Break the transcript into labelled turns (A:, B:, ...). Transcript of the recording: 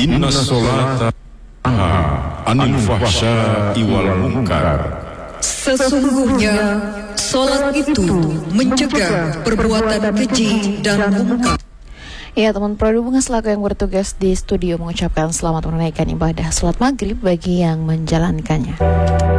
A: Inna sholata anil fahsya'i wal munkar.
B: Sesungguhnya salat itu mencegah perbuatan keji dan munkar.
C: Ya, teman Produbunga selaku yang bertugas di studio mengucapkan selamat menunaikan ibadah salat maghrib bagi yang menjalankannya.